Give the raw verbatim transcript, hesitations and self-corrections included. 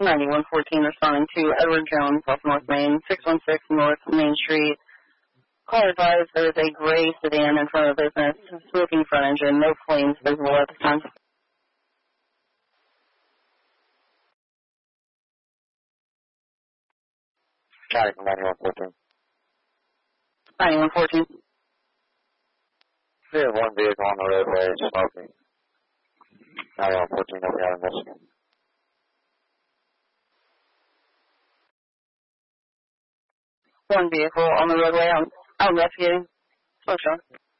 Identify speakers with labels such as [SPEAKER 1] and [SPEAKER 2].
[SPEAKER 1] ninety-one fourteen responding to Edward Jones, off North Main, six one six North Main Street. Caller advised there is a gray sedan in front of the business, smoking front engine, no flames visible at the time.
[SPEAKER 2] County from ninety-one fourteen.
[SPEAKER 1] ninety-one fourteen.
[SPEAKER 2] We have one vehicle on the roadway smoking. ninety-one fourteen, over out of Michigan.
[SPEAKER 1] One vehicle on the roadway. I'm, I'm investigating. Oh, sure.